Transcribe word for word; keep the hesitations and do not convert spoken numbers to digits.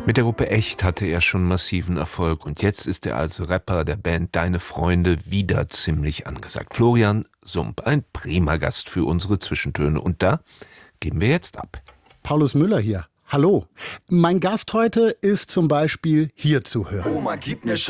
Mit der Gruppe Echt hatte er schon massiven Erfolg und jetzt ist er als Rapper der Band Deine Freunde wieder ziemlich angesagt. Florian Sump, ein prima Gast für unsere Zwischentöne. Und da geben wir jetzt ab. Paulus Müller hier. Hallo. Mein Gast heute ist zum Beispiel hier zu hören. Oma, gib mir